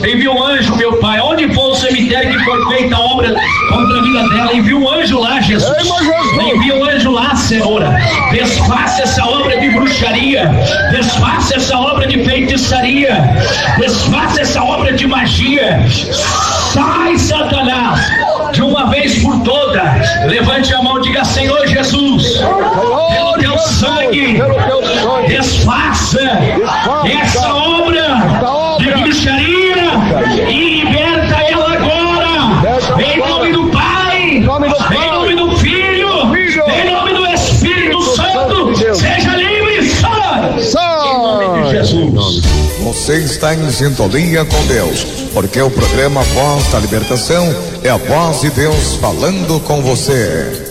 envia um anjo, meu Pai, onde for o cemitério que foi feita a obra contra a vida dela, envia um anjo lá, Jesus. Envia um anjo lá, Senhor. Desfaça essa obra de bruxaria, desfaça essa obra de feitiçaria, desfaça essa obra de magia. Sai, Satanás, de uma vez por todas. Levante a mão e diga: Senhor Jesus, pelo teu sangue, desfaça essa obra de bruxaria e liberta ela agora, em nome do Pai, em nome do Filho, em nome do Espírito Santo. Seja livre, sai! Em nome de Jesus. Você está em sintonia com Deus, porque o programa Voz da Libertação é a voz de Deus falando com você.